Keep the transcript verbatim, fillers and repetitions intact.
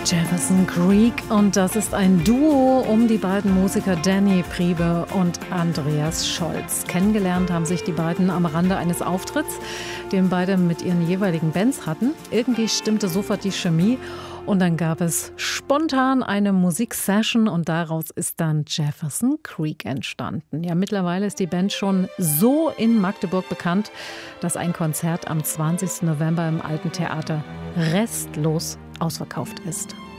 Jefferson Creek, und das ist ein Duo um die beiden Musiker Danny Priebe und Andreas Scholz. Kennengelernt haben sich die beiden am Rande eines Auftritts, den beide mit ihren jeweiligen Bands hatten. Irgendwie stimmte sofort die Chemie und dann gab es spontan eine Musiksession und daraus ist dann Jefferson Creek entstanden. Ja, mittlerweile ist die Band schon so in Magdeburg bekannt, dass ein Konzert am zwanzigsten November im Alten Theater restlos ausverkauft ist.